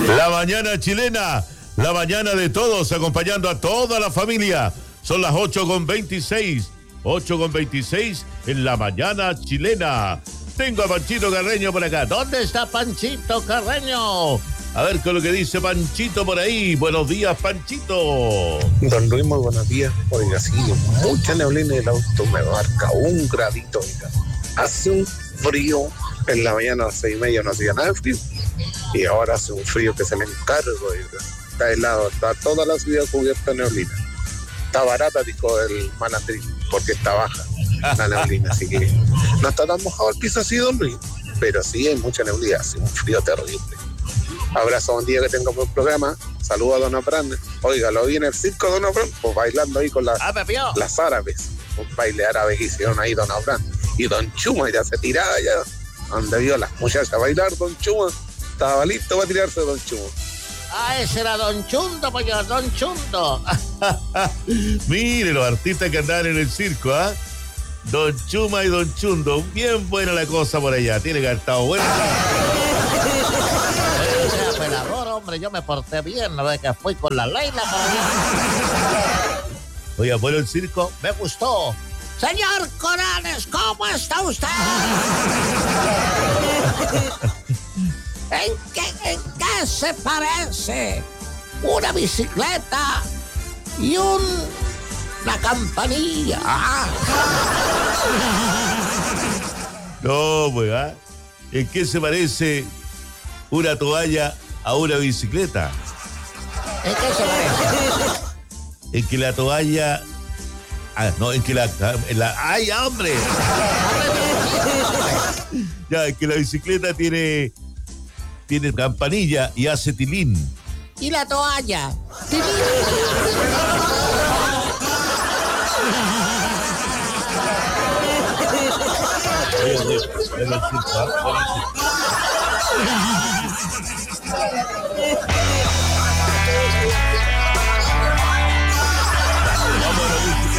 La mañana chilena, la mañana de todos, acompañando a toda la familia. Son las 8:26, 8:26 en la mañana chilena. Tengo a Panchito Carreño por acá. ¿Dónde está Panchito Carreño? A ver con lo que dice Panchito por ahí. Buenos días, Panchito. Don Luis, muy buenos días. Oiga, sí, mucha neblina y el auto me marca 1 gradito, oiga. Hace un frío, en la mañana a las 6:30 no hacía nada de frío. Y ahora hace un frío que se me encarga, oiga. Está helado, está toda la ciudad cubierta de neblina. Está barata, dijo el malandrín, porque está baja la neblina, así que no está tan mojado el piso así, don Luis. Pero sí hay mucha neblina, hace un frío terrible. Abrazo, buen día, que tenga buen programa. Saludos a Don Afran. Oiga, lo vi en el circo, Don Afran, pues bailando ahí con las árabes. Un baile árabe que hicieron ahí, Don Afran. Y Don Chuma ya se tiraba ya. Donde vio a las muchachas a bailar, Don Chuma. Estaba listo para tirarse, Don Chuma. Ah, ese era Don Chundo, pues yo, Don Chundo. Mire los artistas que andan en el circo, ¿ah? Don Chuma y Don Chundo. Bien buena la cosa por allá. Tiene que haber estado bueno. Hombre, yo me porté bien, ¿no? De que fui con la Leila. Oiga, bueno el circo. Me gustó. Señor Corales, ¿cómo está usted? ¿En qué se parece una bicicleta y una campanilla? No, pues, ¿ah? ¿En qué se parece una toalla a una bicicleta? ¿En qué se parece? En que la toalla... no, en que la ¡ay, hombre! Ya, en que la bicicleta tiene campanilla y hace tilín. ¿Y la toalla?